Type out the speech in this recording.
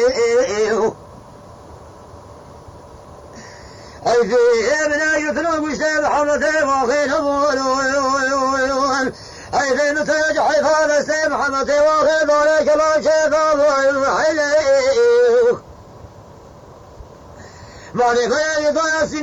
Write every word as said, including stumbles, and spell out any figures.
أي في ابن يتنو بشتاب حمته واخين أبوان أي في نتاج حفاظ السيب حمته واخين ذلك لا شفاظ وحليه ما لك يا